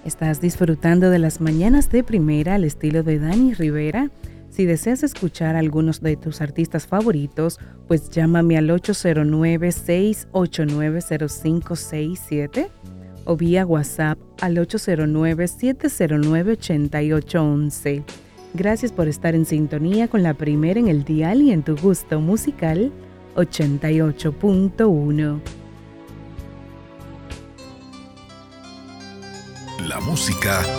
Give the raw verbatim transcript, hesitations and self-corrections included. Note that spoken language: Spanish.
¿Estás disfrutando de las mañanas de primera al estilo de Dani Rivera? Si deseas escuchar a algunos de tus artistas favoritos, pues llámame al ocho cero nueve, seis ocho nueve, cero cinco seis siete o vía WhatsApp al ocho cero nueve, siete cero nueve, ocho ocho uno uno. Gracias por estar en sintonía con la primera en el dial y en tu gusto musical ochenta y ocho punto uno. La música